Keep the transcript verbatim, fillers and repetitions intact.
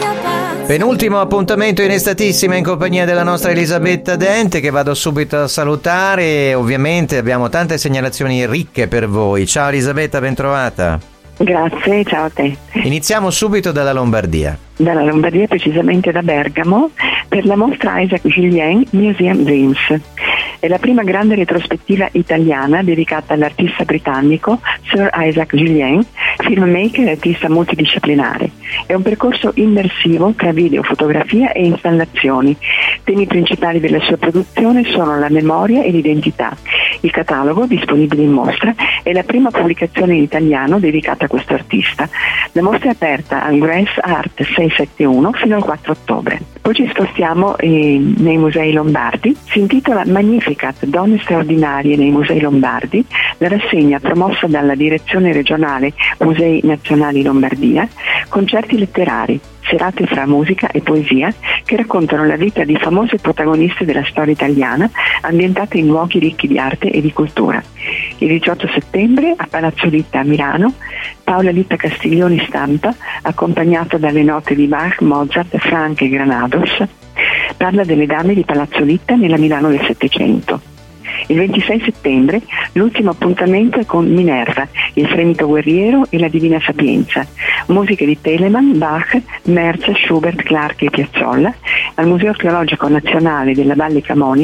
Penultimo appuntamento in estatissima in compagnia della nostra Elisabetta Dente, che vado subito a salutare. Ovviamente abbiamo tante segnalazioni ricche per voi. Ciao Elisabetta, ben trovata. Grazie, ciao a te. Iniziamo subito dalla Lombardia. Dalla Lombardia, precisamente da Bergamo, per la mostra Isaac Julien Museum Dreams. È la prima grande retrospettiva italiana dedicata all'artista britannico Sir Isaac Julien, filmmaker e artista multidisciplinare. È un percorso immersivo tra video, fotografia e installazioni. Temi principali della sua produzione sono la memoria e l'identità. Il catalogo, disponibile in mostra, è la prima pubblicazione in italiano dedicata a questo artista. La mostra è aperta al Grass Art seicentosettantuno fino al quattro ottobre. Poi ci spostiamo eh, nei musei lombardi. Si intitola Magnificat, donne straordinarie nei musei lombardi, la rassegna promossa dalla direzione regionale Musei Nazionali Lombardia, concerti letterari, serate fra musica e poesia che raccontano la vita di famose protagoniste della storia italiana ambientate in luoghi ricchi di arte e di cultura. Il diciotto settembre a Palazzo Litta a Milano, Paola Litta Castiglioni Stampa, accompagnato dalle note di Bach, Mozart, Franck e Granados, parla delle dame di Palazzo Litta nella Milano del Settecento. Il ventisei settembre l'ultimo appuntamento è con Minerva, il fremito guerriero e la divina sapienza, musiche di Telemann, Bach, Merz, Schubert, Clark e Piazzolla, al Museo Archeologico Nazionale della Valle Camonica